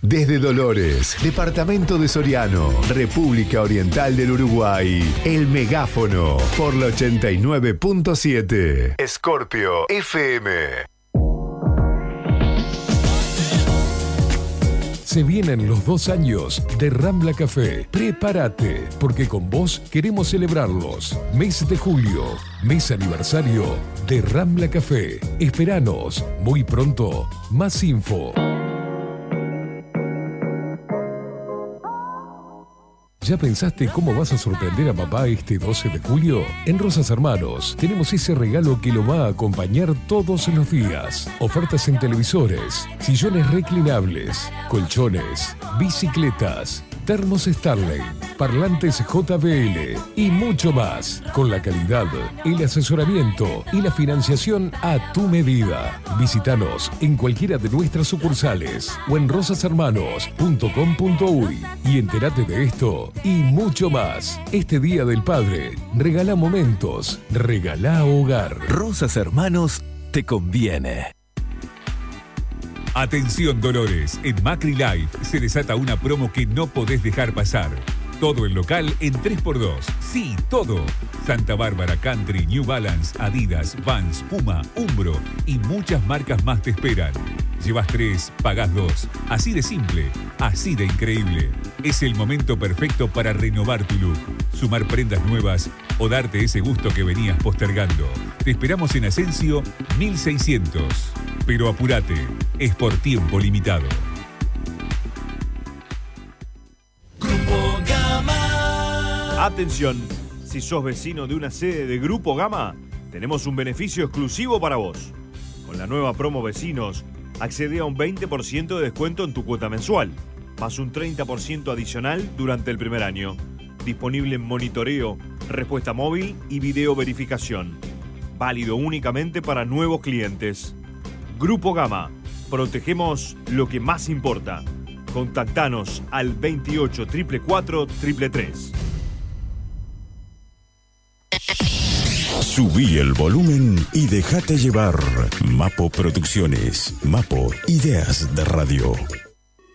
Desde Dolores, departamento de Soriano, República Oriental del Uruguay, El Megáfono, por la 89.7. Scorpio FM. Se vienen los 2 años de Rambla Café. Prepárate, porque con vos queremos celebrarlos. Mes de julio, mes aniversario de Rambla Café. Esperanos, muy pronto, más info. ¿Ya pensaste cómo vas a sorprender a papá este 12 de julio? En Rosas Hermanos tenemos ese regalo que lo va a acompañar todos los días. Ofertas en televisores, sillones reclinables, colchones, bicicletas, termos Starley, parlantes JBL y mucho más. Con la calidad, el asesoramiento y la financiación a tu medida. Visítanos en cualquiera de nuestras sucursales o en rosashermanos.com.uy y entérate de esto y mucho más. Este Día del Padre, regala momentos, regala hogar. Rosas Hermanos te conviene. Atención Dolores, en Macri Life se desata una promo que no podés dejar pasar. Todo el local en 3x2. Sí, todo. Santa Bárbara, Country, New Balance, Adidas, Vans, Puma, Umbro y muchas marcas más te esperan. Llevas 3, pagás 2. Así de simple, así de increíble. Es el momento perfecto para renovar tu look, sumar prendas nuevas o darte ese gusto que venías postergando. Te esperamos en Asensio 1600. Pero apúrate, es por tiempo limitado. Grupo Gama. Atención, si sos vecino de una sede de Grupo Gama, tenemos un beneficio exclusivo para vos. Con la nueva promo Vecinos, accede a un 20% de descuento en tu cuota mensual, más un 30% adicional durante el primer año. Disponible en monitoreo, respuesta móvil y video verificación. Válido únicamente para nuevos clientes. Grupo Gama, protegemos lo que más importa. Contactanos al 28 444 333. Subí el volumen y déjate llevar. Mapo Producciones. Mapo, ideas de radio.